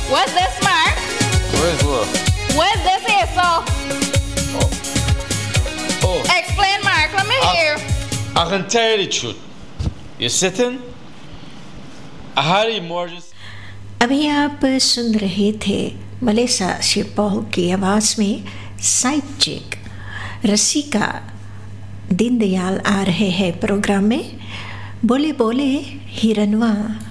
What's this, Mark? Where's what? What's this here, so? Oh, Explain, Mark. Let me hear. I can tell you the truth. You're sitting. I had emergency. अभी आप सुन रहे थे मलेसा शिवपाल की आवाज़ में side check. रसिका दीनदयाल आ रहे हैं programme में। बोले बोले हिरनवा।